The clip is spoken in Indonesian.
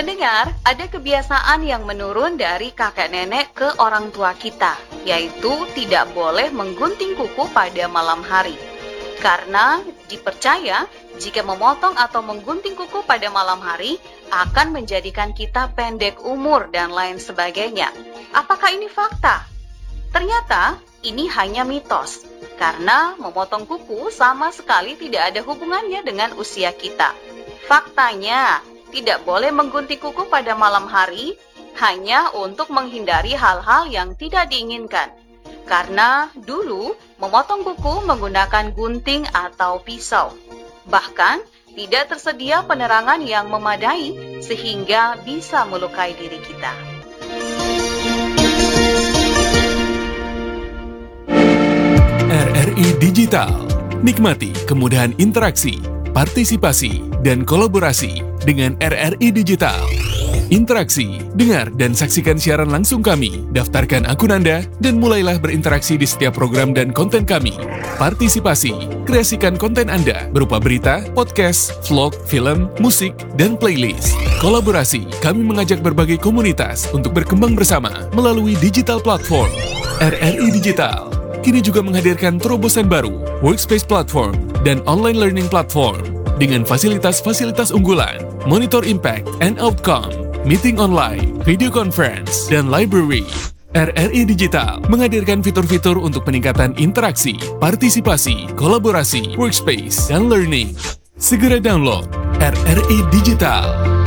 Pendengar, ada kebiasaan yang menurun dari kakek nenek ke orang tua kita, yaitu tidak boleh menggunting kuku pada malam hari. Karena dipercaya jika memotong atau menggunting kuku pada malam hari akan menjadikan kita pendek umur dan lain sebagainya. Apakah ini fakta? Ternyata ini hanya mitos, karena memotong kuku sama sekali tidak ada hubungannya dengan usia kita. Faktanya, tidak boleh menggunting kuku pada malam hari hanya untuk menghindari hal-hal yang tidak diinginkan. Karena dulu memotong kuku menggunakan gunting atau pisau. Bahkan tidak tersedia penerangan yang memadai sehingga bisa melukai diri kita. RRI Digital. Nikmati kemudahan interaksi, partisipasi, dan kolaborasi dengan RRI Digital. Interaksi, dengar dan saksikan siaran langsung kami, daftarkan akun Anda, dan mulailah berinteraksi di setiap program dan konten kami. Partisipasi, kreasikan konten Anda berupa berita, podcast, vlog, film, musik, dan playlist. Kolaborasi, kami mengajak berbagai komunitas untuk berkembang bersama melalui digital platform. RRI Digital kini juga menghadirkan terobosan baru, workspace platform, dan online learning platform dengan fasilitas-fasilitas unggulan, monitor impact and outcome, meeting online, video conference, dan library. RRI Digital menghadirkan fitur-fitur untuk peningkatan interaksi, partisipasi, kolaborasi, workspace, dan learning. Segera download RRI Digital.